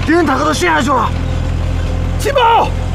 敌人大哥都陷下去了，急报！